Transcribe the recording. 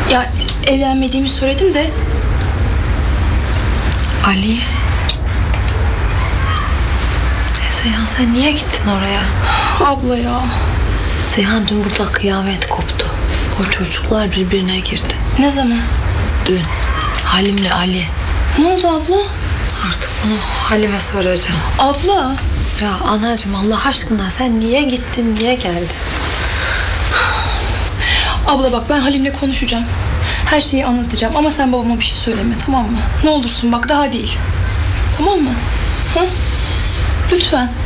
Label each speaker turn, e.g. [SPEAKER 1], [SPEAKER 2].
[SPEAKER 1] Ya evlenmediğimi söyledim de.
[SPEAKER 2] Ali. Seyhan sen niye gittin oraya?
[SPEAKER 1] Abla ya.
[SPEAKER 2] Seyhan dün burada kıyamet koptu. O çocuklar birbirine girdi.
[SPEAKER 1] Ne zaman?
[SPEAKER 2] Dün. Halim'le Ali.
[SPEAKER 1] Ne oldu abla?
[SPEAKER 2] Artık bunu Halim'e soracağım.
[SPEAKER 1] Abla.
[SPEAKER 2] Ya anacığım Allah aşkına sen niye gittin, niye geldin?
[SPEAKER 1] Abla bak ben Halim'le konuşacağım. Her şeyi anlatacağım ama sen babama bir şey söyleme, tamam mı? Ne olursun bak, daha değil. Tamam mı? Ha? Lütfen.